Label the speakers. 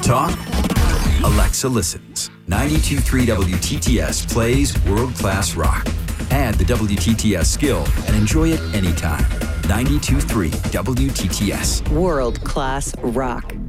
Speaker 1: Talk? Alexa listens. 92.3 WTTS plays world-class rock. Add the WTTS skill and enjoy it anytime. 92.3 WTTS.
Speaker 2: World-class rock.